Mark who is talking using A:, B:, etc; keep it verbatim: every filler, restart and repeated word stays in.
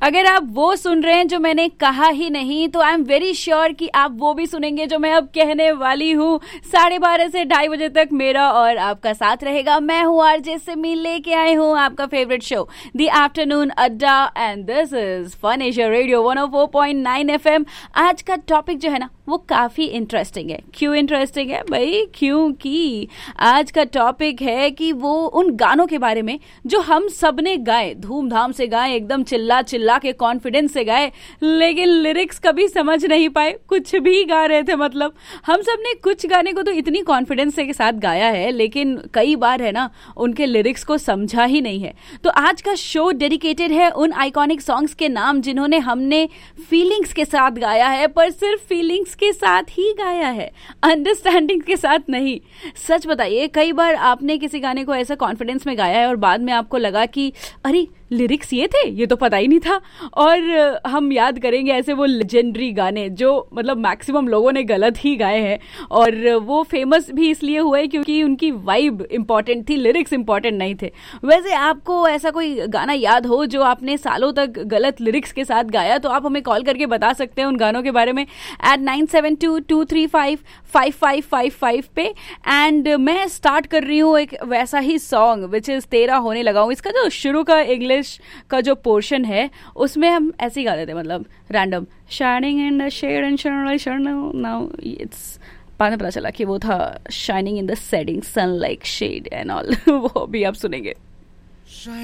A: अगर आप वो सुन रहे हैं जो मैंने कहा ही नहीं, तो आई एम वेरी श्योर कि आप वो भी सुनेंगे जो मैं अब कहने वाली हूँ। साढ़े बारह से ढाई बजे तक मेरा और आपका साथ रहेगा। मैं हूँ आरजे सिमी, लेके आई हूँ आपका फेवरेट शो द आफ्टरनून अड्डा, and this is fun Asia radio one O four point nine F M. आज का टॉपिक जो है ना वो काफी इंटरेस्टिंग है। क्यों इंटरेस्टिंग है भाई? क्योंकि आज का टॉपिक है कि वो उन गानों के बारे में जो हम सब ने गाए, धूमधाम से गाए, एकदम चिल्ला चिल्ला के कॉन्फिडेंस से गाए, लेकिन लिरिक्स कभी समझ नहीं पाए, कुछ भी गा रहे थे। मतलब हम सब ने कुछ गाने को तो इतनी कॉन्फिडेंस के साथ गाया है, लेकिन कई बार है ना उनके लिरिक्स को समझा ही नहीं है। तो आज का शो डेडिकेटेड है उन आइकॉनिक सॉन्ग्स के नाम जिन्होंने हमने फीलिंग्स के साथ गाया है, पर सिर्फ फीलिंग्स के साथ ही गाया है, अंडरस्टैंडिंग के साथ नहीं। सच बताइए, कई बार आपने किसी गाने को ऐसा कॉन्फिडेंस में गाया है और बाद में आपको लगा कि अरे लिरिक्स ये थे, ये तो पता ही नहीं था। और हम याद करेंगे ऐसे वो लेजेंडरी गाने जो मतलब मैक्सिमम लोगों ने गलत ही गाए हैं, और वो फेमस भी इसलिए हुए क्योंकि उनकी वाइब इंपॉर्टेंट थी, लिरिक्स इंपॉर्टेंट नहीं थे। वैसे आपको ऐसा कोई गाना याद हो जो आपने सालों तक गलत लिरिक्स के साथ गाया, तो आप हमें कॉल करके बता सकते हैं उन गानों के बारे में eight nine seven to to three five five five five five पे। एंड मैं स्टार्ट कर रही हूँ एक वैसा ही सॉन्ग विच इज तेरा होने लगा हूँ। इसका जो शुरू का इंग्लिश का जो पोर्शन है उसमें हम ऐसे ही गा देते, मतलब random shining in the shade and shining now it's, बाद में पता चला कि वो था shining in the setting sun like shade and all. वो भी आप सुनेंगे।